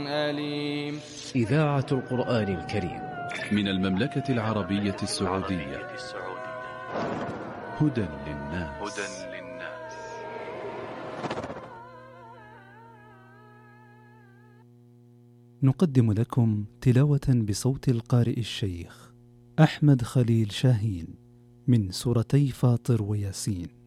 أليم. إذاعة القرآن الكريم من المملكة العربية السعودية. هدى للناس. نقدم لكم تلاوة بصوت القارئ الشيخ أحمد خليل شاهين من سورتي فاطر وياسين.